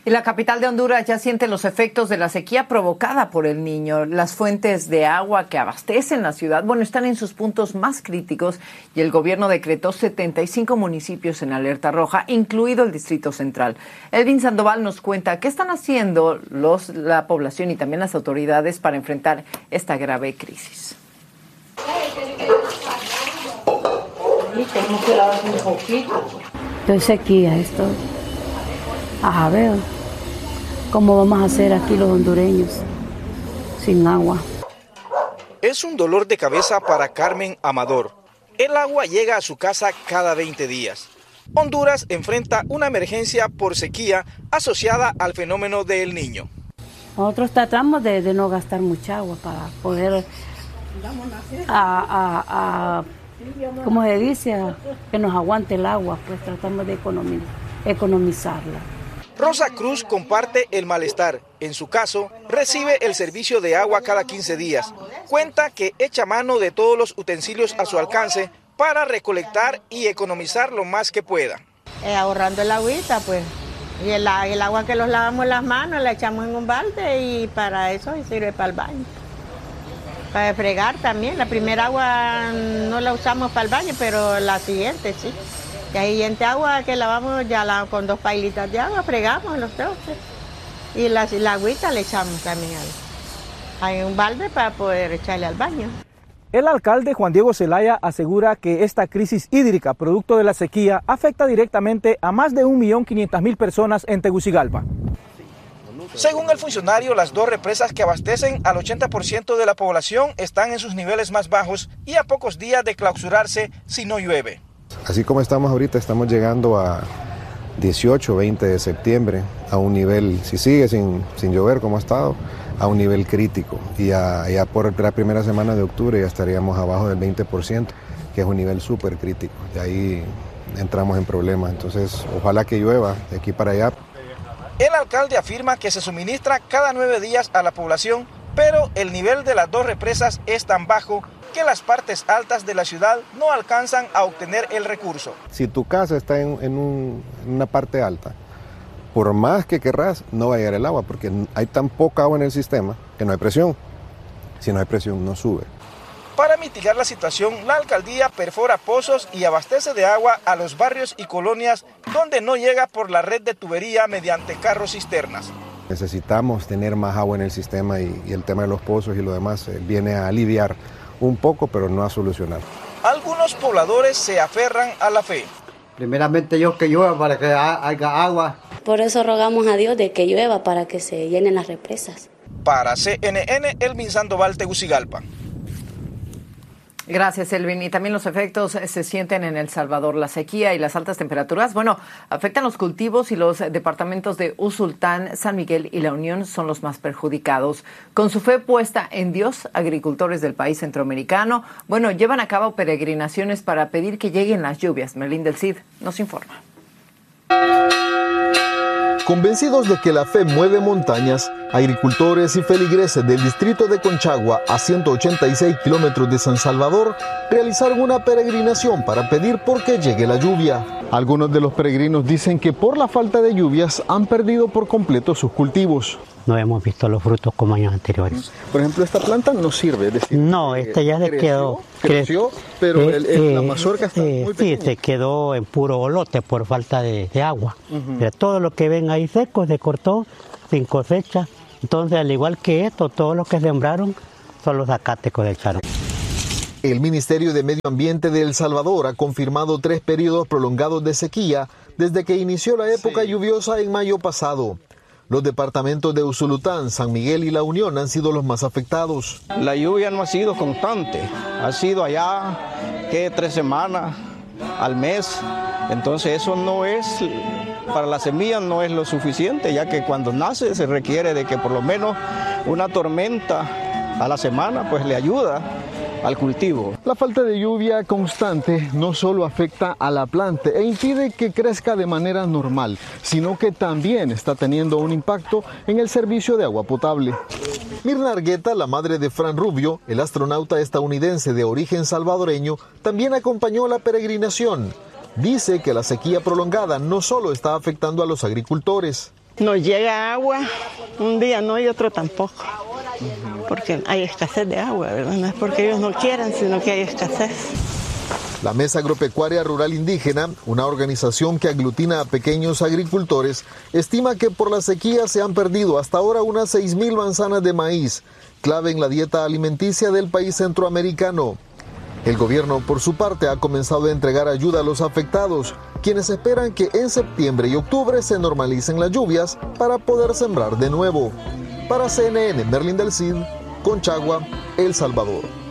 Y la capital de Honduras ya siente los efectos de la sequía provocada por El Niño. Las fuentes de agua que abastecen la ciudad, están en sus puntos más críticos y el gobierno decretó 75 municipios en alerta roja, incluido el Distrito Central. Elvin Sandoval nos cuenta qué están haciendo la población y también las autoridades para enfrentar esta grave crisis. Estoy sequía esto. A ver, ¿cómo vamos a hacer aquí los hondureños sin agua? Es un dolor de cabeza para Carmen Amador. El agua llega a su casa cada 20 días. Honduras enfrenta una emergencia por sequía asociada al fenómeno de El Niño. Nosotros tratamos de no gastar mucha agua para poder, ¿cómo se dice? Que nos aguante el agua, pues tratamos de economizarla. Rosa Cruz comparte el malestar. En su caso, recibe el servicio de agua cada 15 días. Cuenta que echa mano de todos los utensilios a su alcance para recolectar y economizar lo más que pueda. Ahorrando el agüita, pues. Y el agua que los lavamos las manos la echamos en un balde y para eso sirve para el baño. Para fregar también. La primera agua no la usamos para el baño, pero la siguiente sí. La siguiente agua que lavamos ya con 2 pailitas de agua, fregamos los trozos. Y la agüita le echamos también hay un balde para poder echarle al baño. El alcalde Juan Diego Zelaya asegura que esta crisis hídrica, producto de la sequía, afecta directamente a más de 1.500.000 personas en Tegucigalpa. Según el funcionario, las 2 represas que abastecen al 80% de la población están en sus niveles más bajos y a pocos días de clausurarse si no llueve. Así como estamos ahorita, estamos llegando a 18, 20 de septiembre a un nivel, si sigue sin llover como ha estado, a un nivel crítico. Y ya por la primera semana de octubre ya estaríamos abajo del 20%, que es un nivel súper crítico. De ahí entramos en problemas. Entonces, ojalá que llueva de aquí para allá. El alcalde afirma que se suministra cada 9 días a la población, pero el nivel de las 2 represas es tan bajo que las partes altas de la ciudad no alcanzan a obtener el recurso. Si tu casa está en una parte alta, por más que querrás, no va a llegar el agua, porque hay tan poca agua en el sistema que no hay presión. Si no hay presión, no sube. Para mitigar la situación, la alcaldía perfora pozos y abastece de agua a los barrios y colonias donde no llega por la red de tubería mediante carros cisternas. Necesitamos tener más agua en el sistema y el tema de los pozos y lo demás viene a aliviar un poco, pero no a solucionar. Algunos pobladores se aferran a la fe. Primeramente Dios que llueva para que haya agua. Por eso rogamos a Dios de que llueva para que se llenen las represas. Para CNN, Elvin Sandoval, Tegucigalpa. Gracias, Elvin. Y también los efectos se sienten en El Salvador. La sequía y las altas temperaturas, afectan los cultivos y los departamentos de Usulután, San Miguel y La Unión son los más perjudicados. Con su fe puesta en Dios, agricultores del país centroamericano, llevan a cabo peregrinaciones para pedir que lleguen las lluvias. Merlín del Cid nos informa. Convencidos de que la fe mueve montañas, agricultores y feligreses del distrito de Conchagua, a 186 kilómetros de San Salvador, realizaron una peregrinación para pedir por que llegue la lluvia. Algunos de los peregrinos dicen que por la falta de lluvias han perdido por completo sus cultivos. No hemos visto los frutos como años anteriores. Por ejemplo, esta planta no sirve. Es decir, no, esta ya se quedó. Creció, pero la mazorca está muy pequeña. Sí, se quedó en puro golote por falta de agua. Pero todo lo que ven ahí seco se cortó sin cosecha. Entonces, al igual que esto, todo lo que sembraron son los zacate cosecharon. El Ministerio de Medio Ambiente de El Salvador ha confirmado 3 periodos prolongados de sequía desde que inició la época lluviosa en mayo pasado. Los departamentos de Usulután, San Miguel y La Unión han sido los más afectados. La lluvia no ha sido constante, ha sido allá 3 semanas al mes, entonces eso no es, para la semilla no es lo suficiente, ya que cuando nace se requiere de que por lo menos una tormenta a la semana pues le ayuda al cultivo. La falta de lluvia constante no solo afecta a la planta e impide que crezca de manera normal, sino que también está teniendo un impacto en el servicio de agua potable. Mirna Argueta, la madre de Fran Rubio, el astronauta estadounidense de origen salvadoreño, también acompañó la peregrinación. Dice que la sequía prolongada no solo está afectando a los agricultores. Nos llega agua un día no y otro tampoco, porque hay escasez de agua, ¿verdad? No es porque ellos no quieran, sino que hay escasez. La Mesa Agropecuaria Rural Indígena, una organización que aglutina a pequeños agricultores, estima que por la sequía se han perdido hasta ahora unas 6.000 manzanas de maíz, clave en la dieta alimenticia del país centroamericano. El gobierno, por su parte, ha comenzado a entregar ayuda a los afectados, quienes esperan que en septiembre y octubre se normalicen las lluvias para poder sembrar de nuevo. Para CNN, Merlin del Cid, Conchagua, El Salvador.